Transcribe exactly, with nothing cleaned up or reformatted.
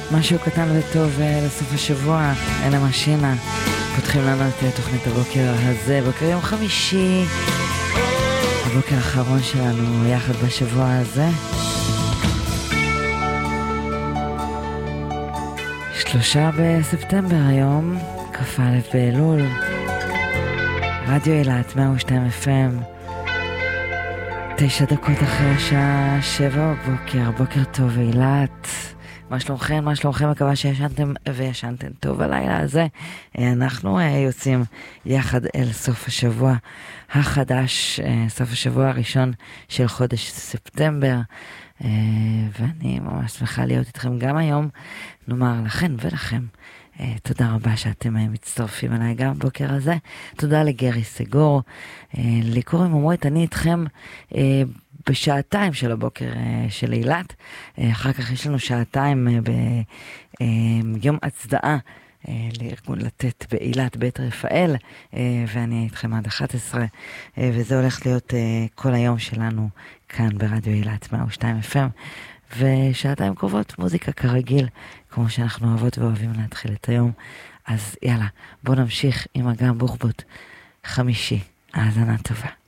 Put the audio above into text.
משהו קטן וטוב לסוף השבוע, אלה משינה. פותחים לנו את תוכנית הבוקר הזה, בוקר יום חמישי, הבוקר האחרון שלנו יחד בשבוע הזה. שלושה בספטמבר היום, כ"א באלול. רדיו אילת מאה ושתיים אף אם, תשע דקות אחרי השעה שבע בבוקר. בוקר טוב אילת, מה שלומכם? מה שלומכם? מקווה שישנתם וישנתם טוב הלילה הזה. אנחנו יוצאים יחד אל סוף השבוע החדש, סוף השבוע הראשון של חודש ספטמבר, ואני ממש שמחה להיות איתכם גם היום. נאמר לכן ולכם תודה רבה שאתם מצטרפים אליי גם בוקר הזה. תודה לגרי סגור, לקוראים אומרות, אני איתכם בשעתיים של הבוקר של אילת. אחר כך יש לנו שעתיים ביום הצדעה לארגון לתת באילת בית רפאל, ואני איתכם עד אחת עשרה, וזה הולך להיות כל היום שלנו כאן ברדיו אילת מאה ושתיים אף אם, ושעתיים קרובות מוזיקה כרגיל, כמו שאנחנו אוהבות ואוהבים להתחיל את היום. אז יאללה, בוא נמשיך עם אגם בוחבוט חמישי. האזנה טובה.